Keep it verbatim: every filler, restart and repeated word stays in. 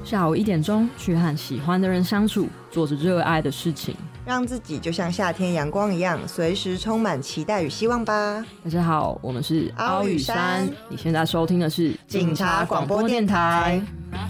下午一点钟去和喜欢的人相处，做着热爱的事情， 让自己就像夏天阳光一样，随时充满期待与希望吧。 大家好，我们是凹与山， 你现在收听的是警察广播电台。